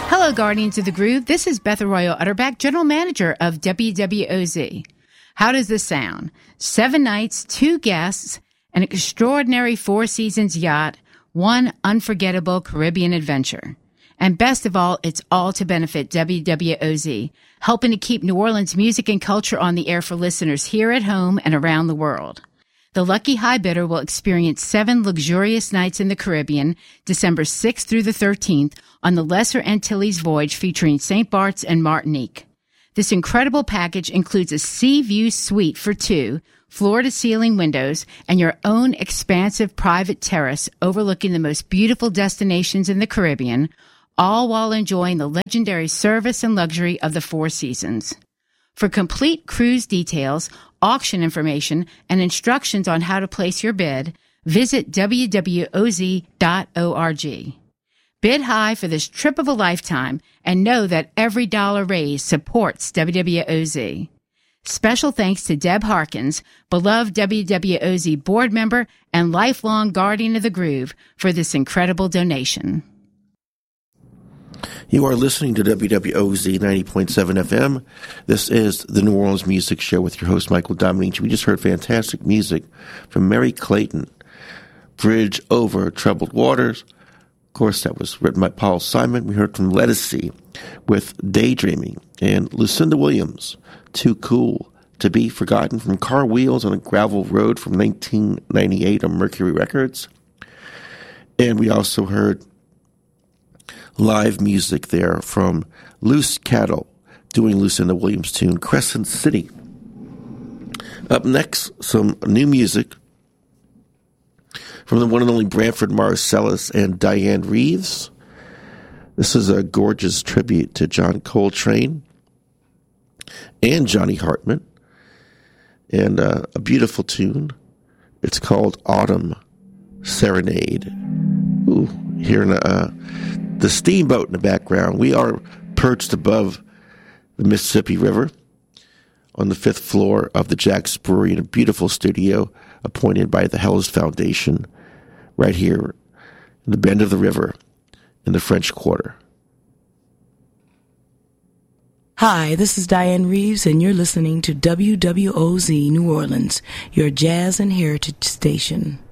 Hello, Guardians of the Groove. This is Beth Arroyo Utterback, General Manager of WWOZ. How does this sound? 7 nights, 2 guests, an extraordinary 4 seasons yacht, one unforgettable Caribbean adventure. And best of all, it's all to benefit WWOZ, helping to keep New Orleans music and culture on the air for listeners here at home and around the world. The lucky high bidder will experience 7 luxurious nights in the Caribbean, December 6th through the 13th, on the Lesser Antilles voyage featuring St. Bart's and Martinique. This incredible package includes a sea view suite for 2, floor-to-ceiling windows, and your own expansive private terrace overlooking the most beautiful destinations in the Caribbean, all while enjoying the legendary service and luxury of the 4 seasons. For complete cruise details, auction information, and instructions on how to place your bid, visit wwoz.org. Bid high for this trip of a lifetime and know that every dollar raised supports WWOZ. Special thanks to Deb Harkins, beloved WWOZ board member and lifelong guardian of the groove, for this incredible donation. You are listening to WWOZ 90.7 FM. This is the New Orleans Music Show with your host, Michael Dominici. We just heard fantastic music from Merry Clayton, Bridge Over Troubled Waters. Of course, that was written by Paul Simon. We heard from Lettucey with Daydreaming, and Lucinda Williams, Too Cool to Be Forgotten, from Car Wheels on a Gravel Road from 1998 on Mercury Records. And we also heard live music there from Loose Cattle doing Lucinda Williams' tune, Crescent City. Up next, some new music from the one and only Branford Marsalis and Diane Reeves. This is a gorgeous tribute to John Coltrane and Johnny Hartman, and a beautiful tune. It's called Autumn Serenade. Ooh, hearing the steamboat in the background. We are perched above the Mississippi River on the 5th floor of the Jack's Brewery in a beautiful studio appointed by the Hells Foundation right here in the bend of the river in the French Quarter. Hi, this is Diane Reeves, and you're listening to WWOZ New Orleans, your jazz and heritage station.